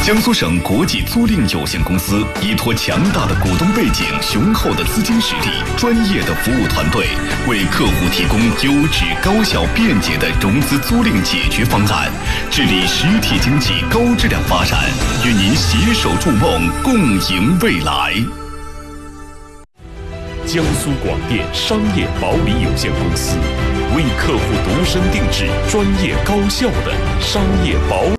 江苏省国际租赁有限公司依托强大的股东背景、雄厚的资金实力、专业的服务团队，为客户提供优质、高效、便捷的融资租赁解决方案，致力实体经济高质量发展，与您携手筑梦，共赢未来。 江苏广电商业保理有限公司为客户度身定制、专业高效的商业保